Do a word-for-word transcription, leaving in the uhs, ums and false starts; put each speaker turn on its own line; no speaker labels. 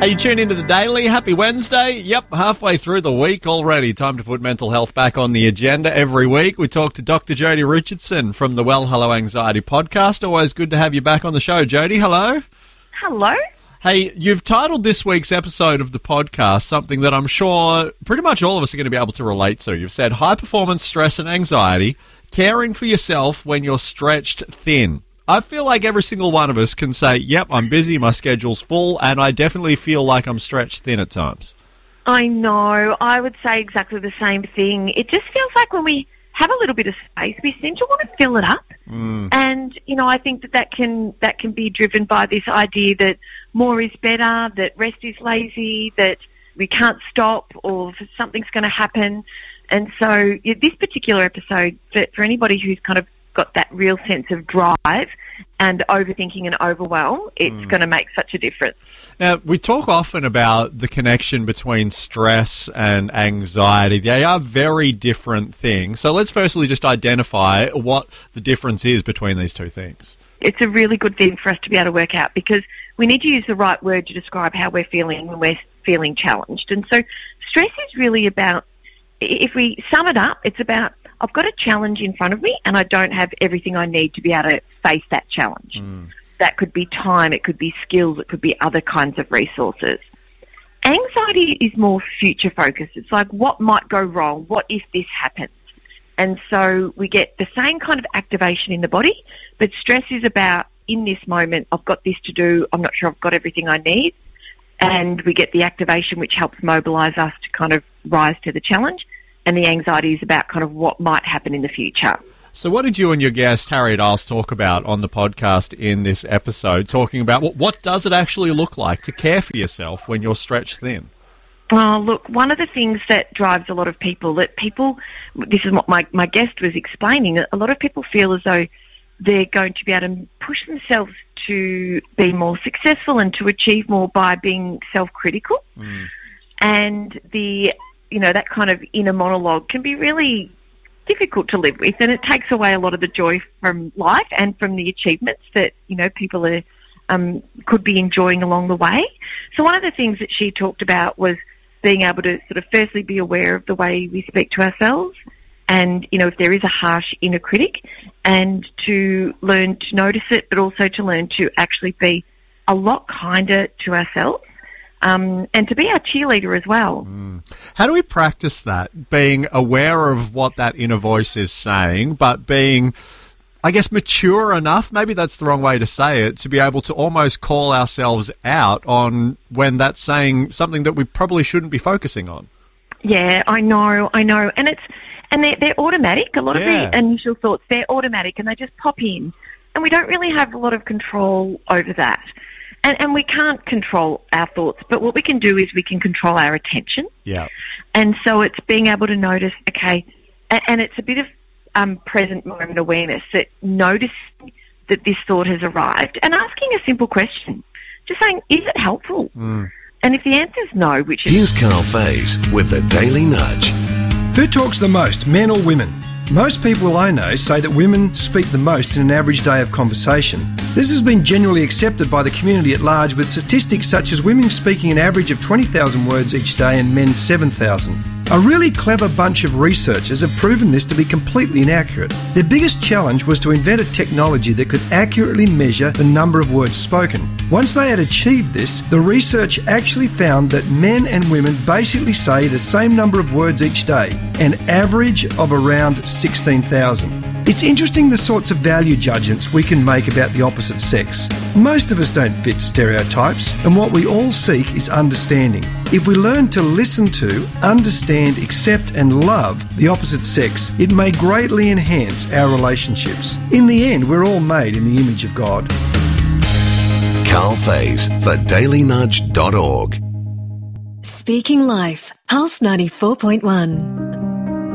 Hey, you tune into the Daily. Happy Wednesday. Yep, halfway through the week already. Time to put mental health back on the agenda every week. We talk to Doctor Jodie Richardson from the Well Hello Anxiety podcast. Always good to have you back on the show, Jodie. Hello.
Hello.
Hey, you've titled this week's episode of the podcast something that I'm sure pretty much all of us are going to be able to relate to. You've said high performance stress and anxiety, caring for yourself when you're stretched thin. I feel like every single one of us can say, yep, I'm busy, my schedule's full, and I definitely feel like I'm stretched thin at times.
I know. I would say exactly the same thing. It just feels like when we have a little bit of space, we seem to want to fill it up.
Mm.
And, you know, I think that that can, that can be driven by this idea that more is better, that rest is lazy, that we can't stop, or something's going to happen. And so yeah, this particular episode, for, for anybody who's kind of got that real sense of drive and overthinking and overwhelm, it's mm. going to make such a difference.
Now, we talk often about the connection between stress and anxiety. They are very different things. So let's firstly just identify what the difference is between these two things.
It's a really good thing for us to be able to work out, because we need to use the right word to describe how we're feeling when we're feeling challenged. And so stress is really about, if we sum it up, it's about, I've got a challenge in front of me and I don't have everything I need to be able to face that challenge.
Mm.
That could be time, it could be skills, it could be other kinds of resources. Anxiety is more future focused. It's like, what might go wrong? What if this happens? And so we get the same kind of activation in the body, but stress is about, in this moment, I've got this to do, I'm not sure I've got everything I need. And we get the activation which helps mobilise us to kind of rise to the challenge. And the anxiety is about kind of what might happen in the future.
So what did you and your guest, Harriet Isles, talk about on the podcast in this episode, talking about what, what does it actually look like to care for yourself when you're stretched thin?
Well, look, one of the things that drives a lot of people, that people, this is what my, my guest was explaining, a lot of people feel as though they're going to be able to push themselves to be more successful and to achieve more by being self-critical.
Mm.
And the... you know, that kind of inner monologue can be really difficult to live with, and it takes away a lot of the joy from life and from the achievements that, you know, people are, um, could be enjoying along the way. So one of the things that she talked about was being able to sort of firstly be aware of the way we speak to ourselves, and, you know, if there is a harsh inner critic, and to learn to notice it, but also to learn to actually be a lot kinder to ourselves. Um, and to be our cheerleader as well.
Mm. How do we practice that, being aware of what that inner voice is saying, but being, I guess, mature enough, maybe that's the wrong way to say it, to be able to almost call ourselves out on when that's saying something that we probably shouldn't be focusing on?
Yeah, I know, I know. And it's and they're, they're automatic. A lot
yeah.
of the initial thoughts, they're automatic, and they just pop in. And we don't really have a lot of control over that. And, and we can't control our thoughts, but what we can do is we can control our attention.
Yeah.
And so it's being able to notice, okay, and, and it's a bit of um, present moment awareness, that noticing that this thought has arrived and asking a simple question, just saying, is it helpful?
Mm.
And if the answer is no, which is...
Here's Carl Faze with the Daily Nudge.
Who talks the most, men or women? Most people I know say that women speak the most in an average day of conversation. This has been generally accepted by the community at large, with statistics such as women speaking an average of twenty thousand words each day and men seven thousand. A really clever bunch of researchers have proven this to be completely inaccurate. Their biggest challenge was to invent a technology that could accurately measure the number of words spoken. Once they had achieved this, the research actually found that men and women basically say the same number of words each day, an average of around sixteen thousand. It's interesting the sorts of value judgments we can make about the opposite sex. Most of us don't fit stereotypes, and what we all seek is understanding. If we learn to listen to, understand, accept and love the opposite sex, it may greatly enhance our relationships. In the end, we're all made in the image of God.
Carl Faze for daily nudge dot org.
Speaking Life, Pulse ninety-four point one.